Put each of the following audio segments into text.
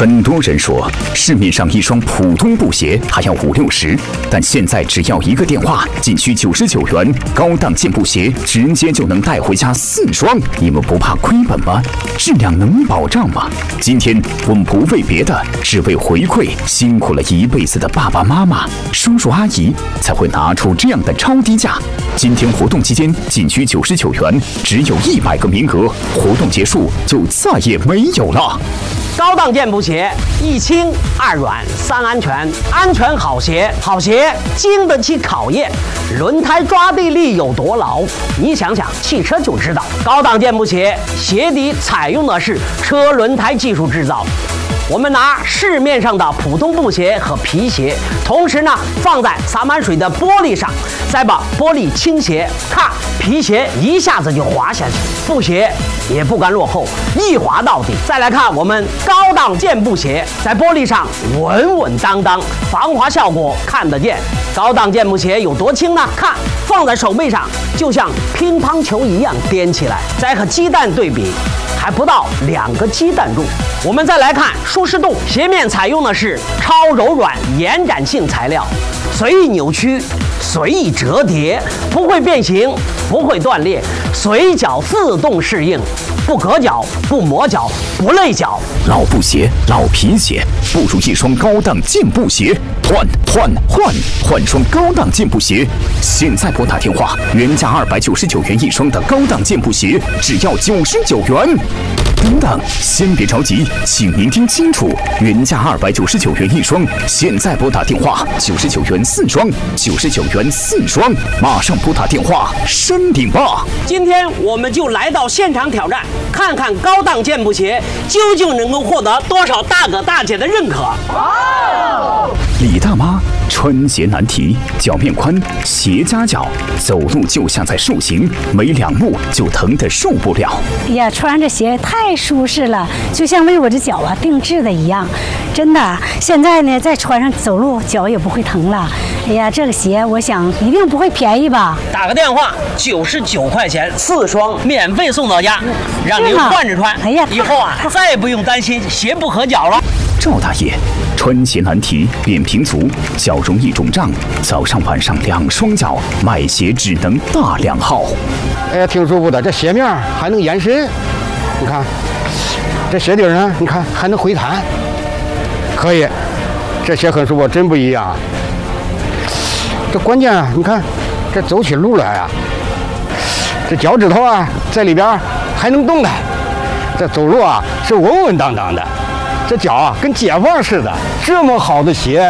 很多人说，市面上一双普通布鞋还要50-60，但现在只要一个电话，仅需99元，高档健步鞋直接就能带回家4双。你们不怕亏本吗？质量能保障吗？今天我们不为别的，只为回馈辛苦了一辈子的爸爸妈妈、叔叔阿姨，才会拿出这样的超低价。今天活动期间仅需99元，只有100个名额，活动结束就再也没有了。 高档健步鞋，1轻2软3安全，安全好鞋，好鞋经得起考验。轮胎抓地力有多牢？你想想，汽车就知道。高档健步鞋鞋底采用的是车轮胎技术制造。我们拿市面上的普通布鞋和皮鞋，同时呢放在洒满水的玻璃上，再把玻璃倾斜，看皮鞋一下子就滑下去，布鞋也不甘落后，一滑到底。再来看我们高档健步鞋，在玻璃上稳稳当当，防滑效果看得见。高档健步鞋有多轻呢？看放在手背上，就像乒乓球一样颠起来。再和鸡蛋对比，还不到2个鸡蛋重。我们再来看舒适度，鞋面采用的是超柔软延展性材料，随意扭曲，随意折叠，不会变形，不会断裂，随脚自动适应，不硌脚，不磨脚，不累脚。 老布鞋、老皮鞋，不如一双高档健步鞋。换双高档健步鞋！现在拨打电话，原价299元一双的高档健步鞋，只要99元。等等，先别着急，请您听清楚，原价299元一双，现在拨打电话99元4双，99元4双，马上拨打电话申领吧！ 今天我们就来到现场挑战，看看高档健步鞋究竟能够获得多少大哥大姐的认可。 李大妈穿鞋难题，脚面宽，鞋夹脚，走路就像在受刑，没2步就疼得受不了。 哎呀，穿着鞋太舒适了，就像为我这脚定制的一样，真的。现在呢，再穿上走路脚也不会疼了。哎呀，这个鞋我想一定不会便宜吧？ 打个电话，99块钱4双，免费送到家，让您换着穿。 哎呀， 以后再也不用担心鞋不合脚了。 赵大爷穿鞋难题，扁平足，脚容易肿胀，早上晚上2双脚，买鞋只能大量耗。 哎呀，挺舒服的，这鞋面还能延伸，你看，这鞋底呢，你看还能回弹，可以，这鞋很舒服，真不一样。这关键啊，你看，这走起路来啊，这脚趾头在里边还能动弹，这走路是稳稳当当的。这脚跟解放似的，这么好的鞋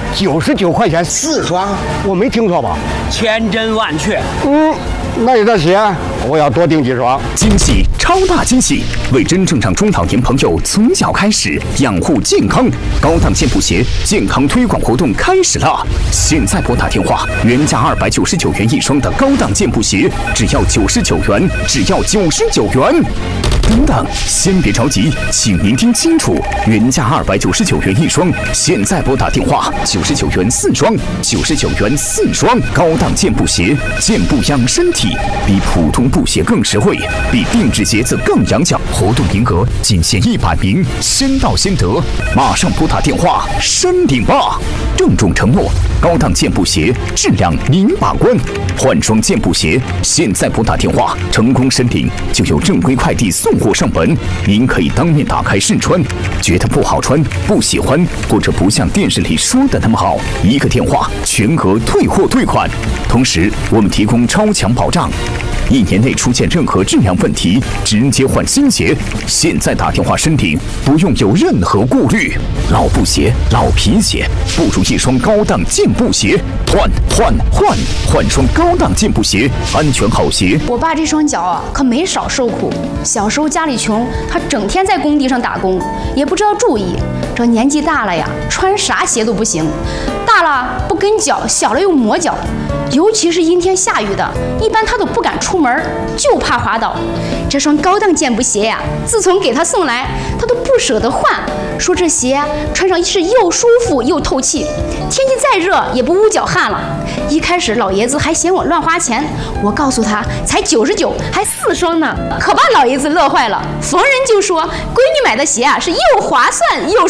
，99块钱4双，我没听错吧？ 千真万确。 那你这鞋我要多订几双。 惊喜，超大惊喜！为真正让中老年朋友从脚开始养护健康，高档健步鞋健康推广活动开始了！现在拨打电话，原价299元一双的高档健步鞋，只要99元，只要99元。等等，先别着急，请您听清楚，原价299元一双，现在拨打电话99元4双，99元4双。高档健步鞋，健步养身体，比普通布鞋更实惠，比定制鞋子更养脚。活动名额仅限100名，先到先得，马上拨打电话申领吧！郑重承诺，高档健步鞋质量您把关，换双健步鞋，现在拨打电话，成功申领就有正规快递送货上门，您可以当面打开试穿，觉得不好穿、不喜欢，或者不像电视里说的那么好，一个电话全额退货退款。同时，我们提供超强保障，1年内出现任何质量问题，直接换新鞋。现在打电话申领，不用有任何顾虑。老布鞋、老皮鞋，不如一双高档健步鞋。换双高档健步鞋，安全好鞋。 我爸这双脚可没少受苦，小时候家里穷，他整天在工地上打工，也不知道注意。这年纪大了呀，穿啥鞋都不行，大了不跟脚，小了又磨脚。尤其是阴天下雨的，一般他都不敢出门，就怕滑倒。这双高档健步鞋呀，自从给他送来，他都不舍得换，说这鞋穿上是又舒服又透气，天气再热也不捂脚汗了。一开始老爷子还嫌我乱花钱，我告诉他才99，还4双呢，可把老爷子乐坏了，逢人就说闺女买的鞋是又划算又